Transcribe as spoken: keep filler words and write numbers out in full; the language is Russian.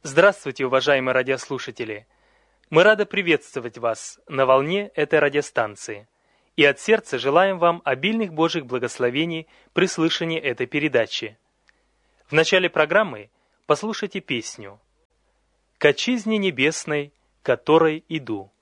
Здравствуйте, уважаемые радиослушатели! Мы рады приветствовать вас на волне этой радиостанции и от сердца желаем вам обильных Божьих благословений при слышании этой передачи. В начале программы послушайте песню «К отчизне небесной, которой иду».